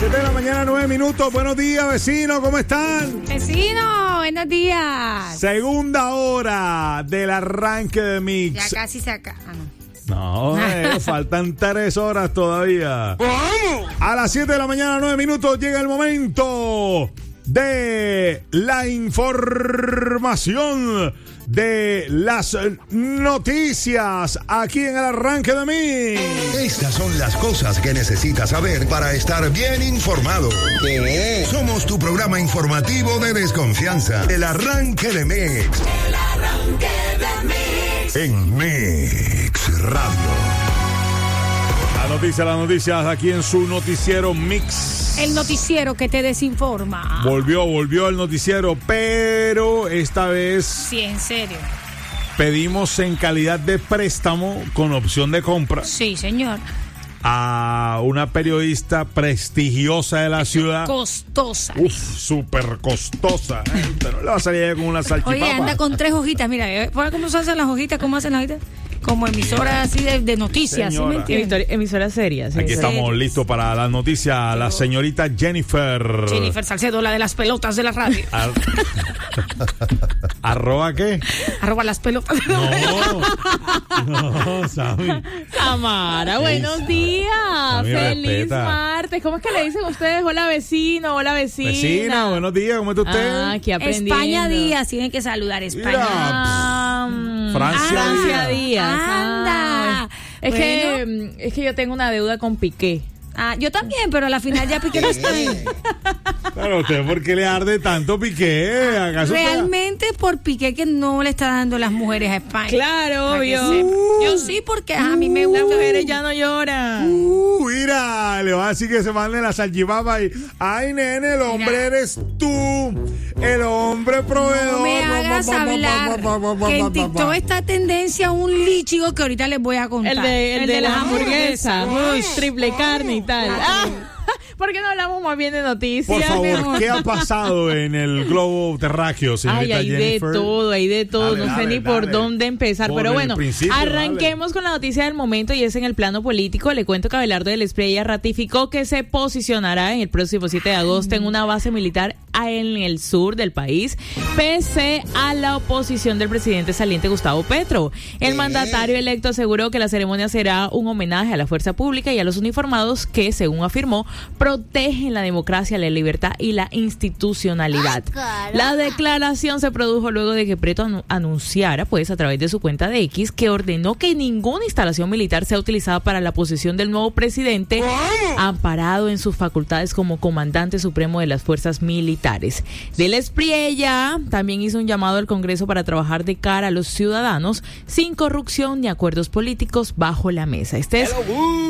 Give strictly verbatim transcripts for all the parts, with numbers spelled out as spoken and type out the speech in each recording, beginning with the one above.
siete de la mañana, nueve minutos. Buenos días, vecinos, ¿cómo están? Vecino, buenos días. Segunda hora del arranque de Mix. Ya casi se acaba. Ah, No, no. eh, faltan tres horas todavía. A las siete de la mañana, nueve minutos, llega el momento de la información de las noticias aquí en el arranque de Mix. Estas son las cosas que necesitas saber para estar bien informado. ¿Qué? Somos tu programa informativo de desconfianza. El arranque de Mix. El arranque de Mix. En Mix Radio. La noticia, las noticias aquí en su noticiero Mix. El noticiero que te desinforma. Volvió, volvió el noticiero, pero esta vez Sí, en serio. pedimos en calidad de préstamo con opción de compra Sí, señor. a una periodista prestigiosa de la ciudad. Costosa. Uf, súper costosa, ¿eh? Pero le va a salir ella con una salchipapa. Oye, anda con tres hojitas. Mira, eh, ¿por cómo se hacen las hojitas? ¿Cómo hacen las hojitas? Como emisora así de, de noticias, ¿sí me Señora. entiendes? Emisora seria. Sí, Aquí sí. estamos listos para la noticia. La señorita Jennifer. Jennifer Salcedo, la de las pelotas de la radio. Ar- ¿Arroba qué? Arroba las pelotas de la radio. No, no, Sammy. Tamara, buenos días. Sammy, Feliz respeta. martes. ¿Cómo es que le dicen ustedes? Hola vecino, hola vecina. Vecina, buenos días, ¿cómo está usted? Ah, aquí aprendiendo. España Díaz, tienen que saludar España. Mira. Ah, mm, Francia Francia Díaz. Díaz. Anda. Ah, es, Bueno. que, mm, es que yo tengo una deuda con Piqué. Ah, yo también, pero a la final ya Piqué no está ahí. Pero usted, ¿por qué le arde tanto Piqué? ¿Acaso Realmente por Piqué que no le está dando las mujeres a España. Claro, Para que obvio. sepa. Yo sí, porque a mí me gusta. Las mujeres ya no lloran. Uh, mira, le va a decir que se mande la salchipapa y ay, nene, el hombre Mira. eres tú, el hombre proveedor. No me hagas hablar que en TikTok está tendencia un líchigo que ahorita les voy a contar. El de, el de, las la hamburguesa. hamburguesas. Uy, triple carne y tal. Ah, ¿por qué no hablamos más bien de noticias? Por favor, mejor. ¿qué ha pasado en el globo terráqueo, Ay, señorita hay Jennifer? de todo, hay de todo. Dale, no sé dale, ni por dale. dónde empezar. Por Pero el bueno, principio, arranquemos con la noticia del momento y es en el plano político. Le cuento que Abelardo del Espriella ratificó que se posicionará en el próximo siete de agosto en una base militar en el sur del país, pese a la oposición del presidente saliente Gustavo Petro. El mandatario electo aseguró que la ceremonia será un homenaje a la fuerza pública y a los uniformados que, según afirmó, protegen la democracia, la libertad y la institucionalidad. La declaración se produjo luego de que Petro anu- anunciara, pues, a través de su cuenta de X, que ordenó que ninguna instalación militar sea utilizada para la posesión del nuevo presidente, amparado en sus facultades como comandante supremo de las fuerzas militares. Del Espriella también hizo un llamado al Congreso para trabajar de cara a los ciudadanos sin corrupción ni acuerdos políticos bajo la mesa. Este es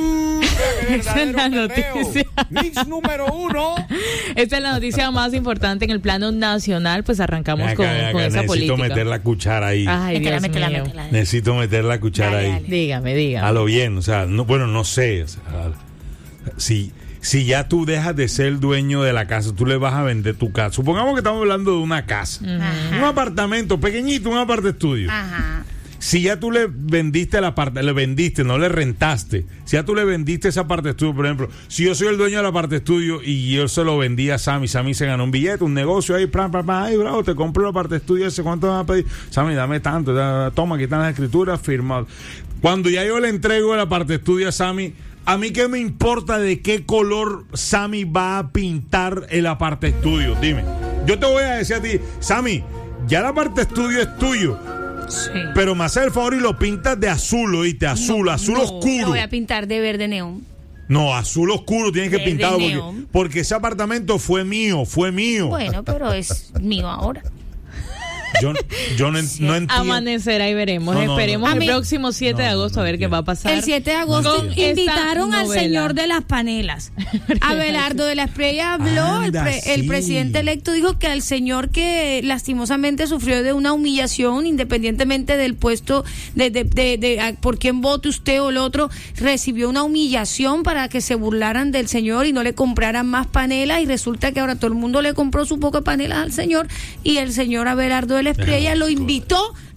Esta es la noticia. Mix número uno. Esta es la noticia más importante en el plano nacional, pues arrancamos Ven acá, con, ven acá, con esa necesito política. meter la cuchara ahí. Ay, Métela, Dios métela, mío. métela. Necesito meter la cuchara Dale, ahí. dale. Dígame, dígame. A lo bien, o sea, no, bueno, no sé. O sea, si, si ya tú dejas de ser el dueño de la casa, tú le vas a vender tu casa. Supongamos que estamos hablando de una casa. Un apartamento pequeñito, un aparte estudio. Ajá. Si ya tú le vendiste la parte, le vendiste, no le rentaste. Si ya tú le vendiste esa parte estudio, por ejemplo, si yo soy el dueño de la parte estudio y yo se lo vendí a Sammy, Sammy se ganó un billete, un negocio ahí, plan, plan, plan, ay, bravo, te compro la parte estudio, ese cuánto me vas a pedir. Sammy, dame tanto, da, toma, aquí están las escrituras, firmado. Cuando ya yo le entrego la parte estudio a Sammy, a mí qué me importa de qué color Sammy va a pintar el aparte estudio, dime. Yo te voy a decir a ti, Sammy, ya la parte estudio es tuyo. Sí. Pero me haces el favor y lo pintas de azul, oíste, azul, No, azul no, oscuro. Lo voy a pintar de verde neón. No, azul oscuro tienes que Verde pintarlo porque, neón. porque ese apartamento fue mío, fue mío. Bueno, pero es mío ahora. Yo, yo no, en- no entiendo. Amanecerá y veremos. No, no, Esperemos no. el A mí- próximo siete No, de no, agosto no a ver qué entiendo. va a pasar. El siete de agosto con esta invitaron al novela. señor de las panelas. Abelardo de la Espriella habló, el, Anda, pre- el sí. presidente electo dijo que al señor que lastimosamente sufrió de una humillación, independientemente del puesto, de, de, de, de- a- por quién vote usted o el otro, recibió una humillación para que se burlaran del señor y no le compraran más panelas, y resulta que ahora todo el mundo le compró su poco de panelas al señor, y el señor Abelardo de la Espriella lo invitó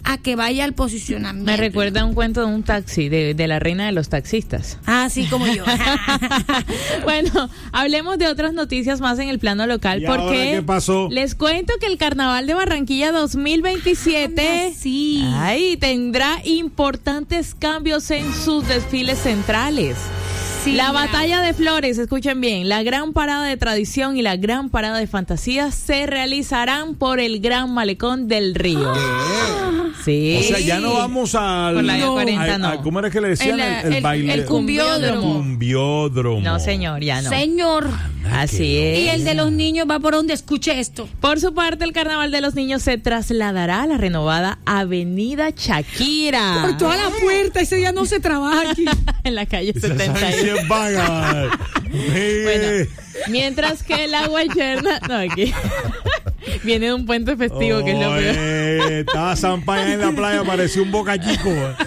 a que vaya al posicionamiento. Me recuerda un cuento de un taxi, de, de la reina de los taxistas. Ah, sí, como yo. Bueno, hablemos de otras noticias más en el plano local, ¿Y porque ahora qué pasó? les cuento que el Carnaval de Barranquilla dos mil veintisiete Anda, sí. ay, tendrá importantes cambios en sus desfiles centrales. Sí, la ya. batalla de flores, escuchen bien, la gran parada de tradición y la gran parada de fantasía se realizarán por el Gran Malecón del Río. Sí. O sea, ya no vamos al... Por la vía cuarenta, a- no. a- ¿Cómo era que le decían? El, El, el el- baile. el cumbiódromo. El cumbiódromo. No, señor, ya no. Señor. Así es. Y el de los niños va por donde escuche esto. Por su parte, el Carnaval de los Niños se trasladará a la renovada Avenida Shakira. Por toda la puerta, ese día no se trabaja aquí. En la calle Esa setenta y sí uno. es vaga. Bueno, mientras que la guacherna, no, aquí viene de un puente festivo, que es lo peor. Oye, estaba Zampaya en la playa, parecía un bocachico.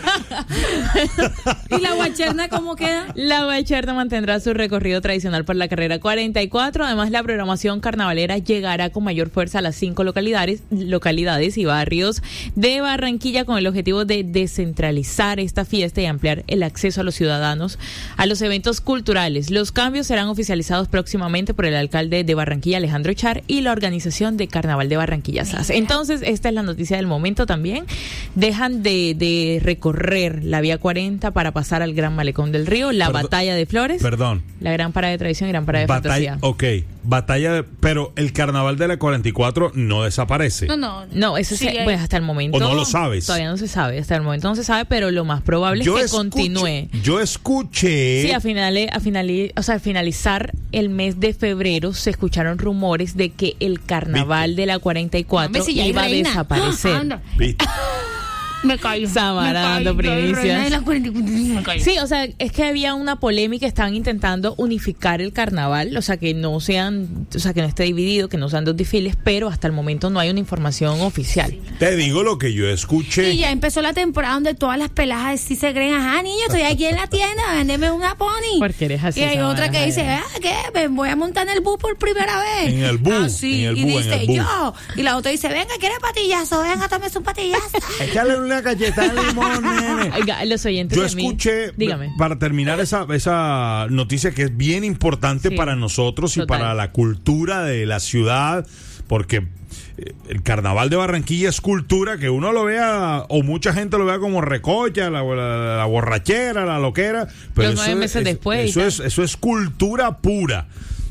¿Y la guacherna cómo queda? La guacherna mantendrá su recorrido tradicional por la carrera cuarenta y cuatro. Además, la programación carnavalera llegará con mayor fuerza a las cinco localidades, localidades y barrios de Barranquilla, con el objetivo de descentralizar esta fiesta y ampliar el acceso a los ciudadanos a los eventos culturales. Los cambios serán oficializados próximamente por el alcalde de Barranquilla, Alejandro Char, y la organización de Carnaval de Barranquilla S A S. Entonces, esta es la noticia del momento también. Dejan de, de recorrer la vía cuarenta para pasar al Gran Malecón del Río, la Perdón, batalla de flores, Perdón. la gran parada de tradición y gran parada de Batalla, fantasía. ok, batalla, de- pero el carnaval de la cuarenta y cuatro no desaparece. No, no. No, eso Sí, se, hay- pues hasta el momento. ¿O no lo sabes? Todavía no se sabe, hasta el momento no se sabe, pero lo más probable es que escuché- continúe. Yo escuché. Sí, a finales, a finali- o sea, al finalizar el mes de febrero se escucharon rumores de que el carnaval ¿Viste? de la cuarenta y cuatro Hombre, si ya hay iba a reina. desaparecer. Ah, anda. ¿Viste? Me callo. Samara Me dando callo. primicias. Reina de la cuarenta y cuatro, me callo. Sí, o sea, es que había una polémica, estaban intentando unificar el carnaval, o sea, que no sean, o sea, que no esté dividido, que no sean dos desfiles, pero hasta el momento no hay una información oficial. Te digo lo que yo escuché. Y ya empezó la temporada donde todas las peladas sí se creen, ajá, niño, estoy aquí en la tienda, véndeme una pony. Porque eres así, Y hay Samara, otra que dice, Javier. ah, ¿qué? Me voy a montar en el bus por primera vez. En el bus, Ah, sí. en el y bus, en dice, el bus. yo. Y la otra dice, venga, ¿quiere patillazo? Venga, tómese un patillazo. Échale una cachetada de limón, nene. Oiga, los oyentes Yo de mí- escuché, dígame. para terminar esa, esa noticia que es bien importante Sí, para nosotros y total. para la cultura de la ciudad, porque eh, el carnaval de Barranquilla es cultura, que uno lo vea, o mucha gente lo vea como recocha, la, la- la borrachera, la loquera, pero Los nueve eso, meses es, después y eso, tal. es, eso es cultura pura.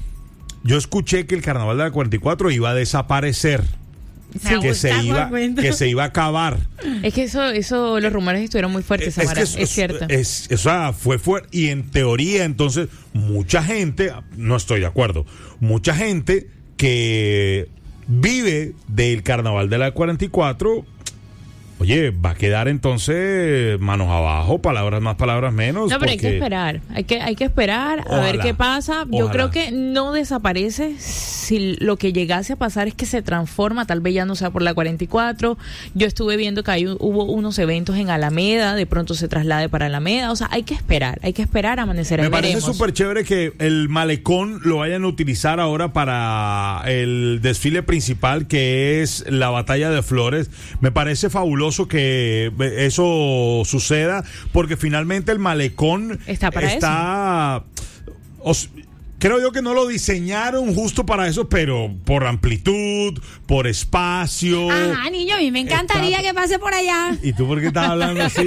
Yo escuché que el carnaval de la cuarenta y cuatro iba a desaparecer. Me Que se, gusta iba, el cuento. que se iba a acabar. Es que eso, eso, los rumores estuvieron muy fuertes, Samara, es, que eso- cierto. Es, o sea, fue fuerte. Y en teoría, entonces, mucha gente, no estoy de acuerdo, mucha gente que vive del carnaval de la cuarenta y cuatro, oye, va a quedar entonces manos abajo, palabras más, palabras menos. No, pero hay que porque- esperar, hay que, hay que esperar a ver Ojalá, qué pasa. Yo ojalá. creo que no desaparece. Si lo que llegase a pasar es que se transforma, tal vez ya no sea por la cuarenta y cuatro. Yo estuve viendo que hay, hubo unos eventos en Alameda, de pronto se traslade para Alameda. O sea, hay que esperar, hay que esperar a amanecer. Me ahí parece veremos. súper chévere que el malecón lo vayan a utilizar ahora para el desfile principal, que es la batalla de flores. Me parece fabuloso que eso suceda, porque finalmente el malecón Está para está os- creo yo que no lo diseñaron justo para eso, pero por amplitud, por espacio. Ajá, niño, a mí me encantaría Está- que pase por allá. ¿Y tú por qué estás hablando así?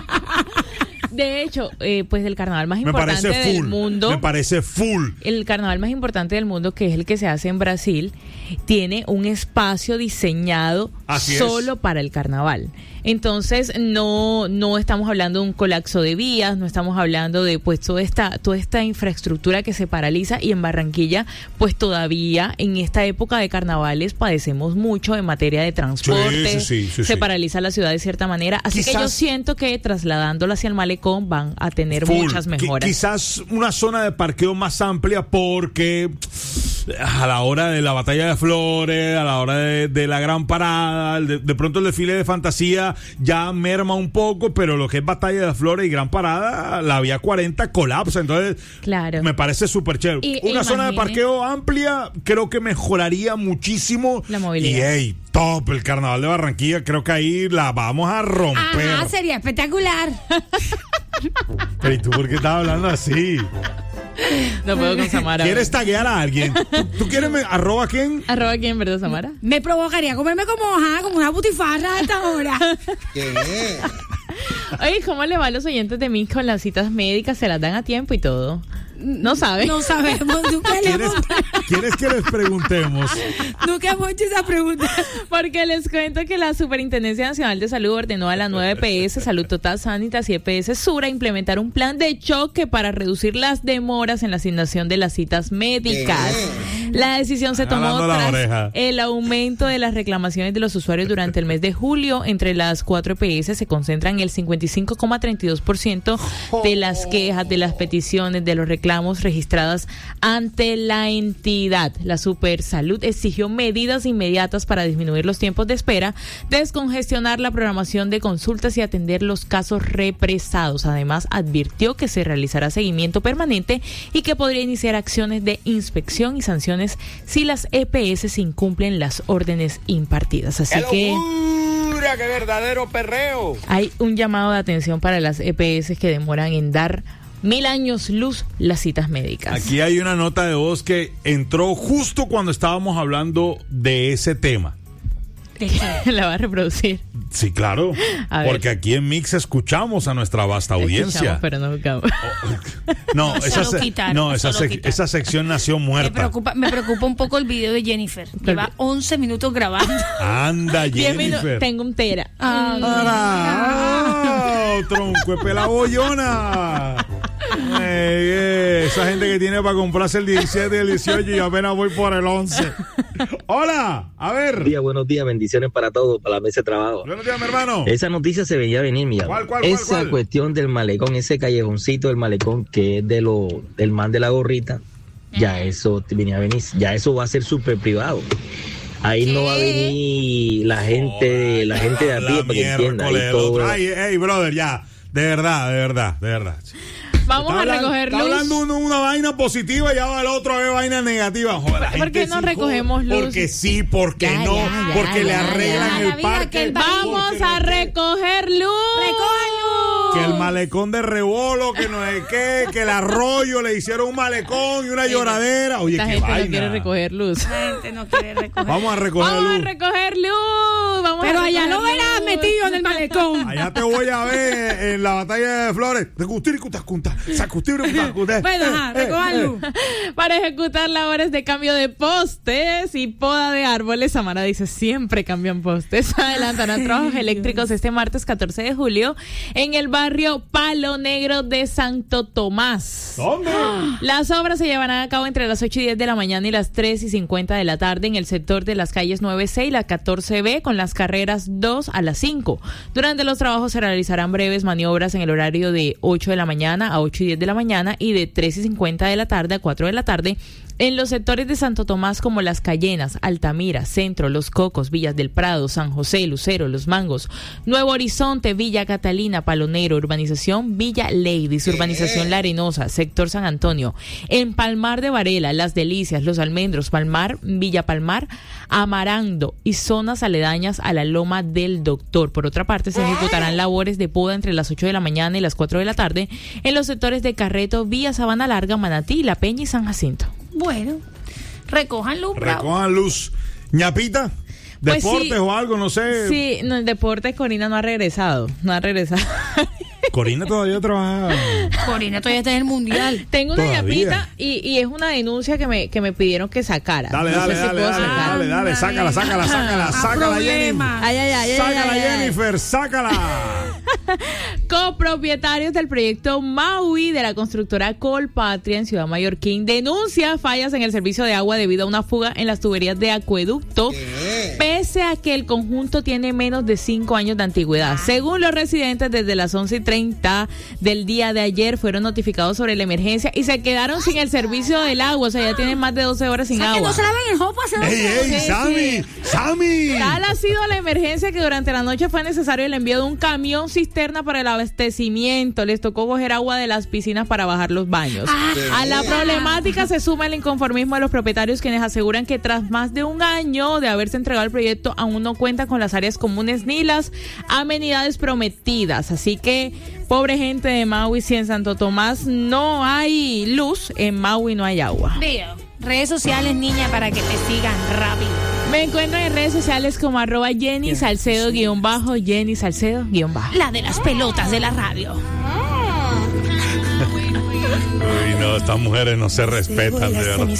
De hecho, eh, pues el carnaval más Me importante parece del full. mundo. Me parece full. El carnaval más importante del mundo, que es el que se hace en Brasil, tiene un espacio diseñado Así es. solo para el carnaval. Entonces, no, no estamos hablando de un colapso de vías, no estamos hablando de pues toda esta, toda esta infraestructura que se paraliza, y en Barranquilla, pues todavía en esta época de carnavales padecemos mucho en materia de transporte, Sí, sí, sí, sí, se sí. paraliza la ciudad de cierta manera. Así que yo Quizás- siento que trasladándola hacia el malecón van a tener Full. muchas Qui- mejoras. Quizás una zona de parqueo más amplia, porque a la hora de la batalla de Flores, a la hora de, de la gran parada, de, de pronto el desfile de fantasía ya merma un poco, pero lo que es batalla de Flores y gran parada, la vía cuarenta colapsa, entonces claro. me parece súper chévere. Y, Una imagine, zona de parqueo amplia creo que mejoraría muchísimo la movilidad. y hey, top, el carnaval de Barranquilla, creo que ahí la vamos a romper. Ajá, sería espectacular. Pero ¿y tú por qué estás hablando así? No puedo con Samara. ¿Quieres taguear a alguien? ¿Tú, tú quieres me, arroba quién? ¿Arroba quién, verdad, Samara? Me provocaría comerme como, ajá, como una butifarra a esta hora. ¿Qué? Oye, ¿cómo le va a los oyentes de Mix con las citas médicas? ¿Se las dan a tiempo y todo? No sabe. No sabemos. Nunca le ¿Quieres, hemos, ¿Quieres que les preguntemos? nunca hemos hecho esa pregunta. Porque les cuento que la Superintendencia Nacional de Salud ordenó a la nueva E P S, Salud Total Sanitas y E P S Sura implementar un plan de choque para reducir las demoras en la asignación de las citas médicas. La decisión se tomó Jalando la oreja. tras el aumento de las reclamaciones de los usuarios durante el mes de julio. Entre las cuatro E P S se concentran el cincuenta y cinco coma treinta y dos por ciento de las quejas, de las peticiones, de los reclamos registradas ante la entidad. La Supersalud exigió medidas inmediatas para disminuir los tiempos de espera, descongestionar la programación de consultas y atender los casos represados. Además, advirtió que se realizará seguimiento permanente y que podría iniciar acciones de inspección y sanciones si las E P S incumplen las órdenes impartidas. Así que ¡Qué verdadero perreo! hay un llamado de atención para las E P S que demoran en dar mil años luz las citas médicas. Aquí hay una nota de voz que entró justo cuando estábamos hablando de ese tema. La va a reproducir. Sí, claro. A ver. Porque aquí en Mix escuchamos a nuestra vasta audiencia. Escuchamos, pero no jugamos. No, No, se esa, lo se- quitaron, no, se esa, lo sec- quitaron. esa sección nació Me muerta. preocupa, me preocupa un poco el video de Jennifer. Lleva once minutos grabando. Anda, Diez minutos. Jennifer. Tengo un tera. Ah, ¡Ah! ¡Tronco de pelabollona! Eh, eh, esa gente que tiene para comprarse el diecisiete y el dieciocho y apenas voy por el once. Hola, a ver. Buenos días, buenos días, bendiciones para todos, para la mesa de trabajo. Buenos días, mi hermano. Esa noticia se veía venir, mira. ¿Cuál, cuál, cuál, Esa cuál? cuestión del malecón, ese callejoncito del malecón que es de lo del man de la gorrita, ya eso te venía a venir, ya eso va a ser súper privado. Ahí no va a venir la gente, la gente de a pie para que entienda. Ahí miércoles, el todo- otro. Ay, hey, brother, ya. De verdad, de verdad, de verdad. Vamos Está a hablan- recoger está luz. hablando uno una vaina positiva y ya va el otro a ver vaina negativa. Joder, la ¿Por gente qué no sí, recogemos joder, luz? Porque sí, porque Ya, no, ya, ya, porque le ya, arreglan ya. el La vida parque. que el Vamos porque a le- recoger luz. ¡Recójanlo! Que el malecón de Rebolo, que no es qué, que el arroyo le hicieron un malecón y una lloradera. Oye, La qué gente vaina. no quiere recoger luz. La gente no quiere recoger. Vamos a recoger Vamos a luz. recoger luz. Vamos Pero a allá recoger no verás luz. metido en el malecón. Allá te voy a ver en la batalla de Flores. De Gustiri, cutas, cutas, sacustiri, cutas, cutas. Bueno, Eh, ajá, eh, recojan eh. luz. Para ejecutar labores de cambio de postes y poda de árboles, Samara dice, siempre cambian postes. Adelantarán trabajos eléctricos este martes catorce de julio en el barrio Palo Negro de Santo Tomás. ¿Dónde? Las obras se llevarán a cabo entre las ocho y diez de la mañana y las tres y cincuenta de la tarde en el sector de las calles nueve C y la catorce B con las carreras dos a las cinco. Durante los trabajos se realizarán breves maniobras en el horario de ocho de la mañana a ocho y diez de la mañana y de tres y cincuenta de la tarde a cuatro de la tarde en los sectores de Santo Tomás como Las Cayenas, Altamira, Centro, Los Cocos, Villas del Prado, San José, Lucero, Los Mangos, Nuevo Horizonte, Villa Catalina, Palonero, Urbanización Villa Ladies, Urbanización La Arenosa, Sector San Antonio, en Palmar de Varela, Las Delicias, Los Almendros, Palmar, Villa Palmar, Amarando y zonas aledañas a la Loma del Doctor. Por otra parte, se ejecutarán labores de poda entre las ocho de la mañana y las cuatro de la tarde en los sectores de Carreto, Villa Sabana Larga, Manatí, La Peña y San Jacinto. Bueno, recojan luz, bravo. Recojan luz. ñapita, Pues deportes sí. o algo, no sé. Sí, no, el deporte Corina no ha regresado, no ha regresado. Corina todavía trabaja. Corina todavía está en el mundial. Tengo una Todavía. ñapita y, y es una denuncia que me, que me pidieron que sacara. Dale, No dale, sé si dale, puedo dale, sacar. dale, dale, sácala, sácala, sácala, A sácala, Jennifer. problema. Ay, ay, ay, ay, Sácala, ay, ay. Jennifer, sácala. Copropietarios del proyecto Maui de la constructora Colpatria en Ciudad Mallorquín denuncia fallas en el servicio de agua debido a una fuga en las tuberías de acueducto, pese a que el conjunto tiene menos de cinco años de antigüedad. Según los residentes, desde las once y treinta del día de ayer fueron notificados sobre la emergencia y se quedaron sin el servicio del agua. O sea, ya tienen más de doce horas sin o sea, agua. Que no se laven el jopo hace ¡Ey, ey, Sí, Sammy! sí. ¡Sammy! Tal ha sido la emergencia que durante la noche fue necesario el envío de un camión cisterna para el abastecimiento. Les tocó coger agua de las piscinas para bajar los baños. A la problemática se suma el inconformismo de los propietarios, quienes aseguran que tras más de un año de haberse entregado el proyecto aún no cuenta con las áreas comunes ni las amenidades prometidas. Así que, pobre gente de Maui, si en Santo Tomás no hay luz, en Maui no hay agua. Veo. Redes sociales, niña, para que te sigan rápido. Me encuentro en redes sociales como arroba Jenny Salcedo guión bajo, Jenny Salcedo guión bajo. La de las pelotas de la radio. Uy, no, estas mujeres no se respetan, de verdad.